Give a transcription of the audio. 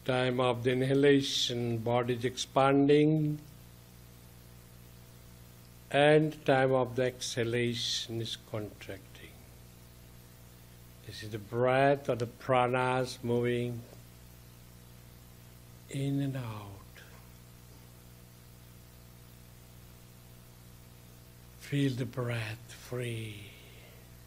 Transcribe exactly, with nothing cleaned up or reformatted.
time of the inhalation, body is expanding, and time of the exhalation is contracting. This is the breath or the pranas moving in and out. Feel the breath free.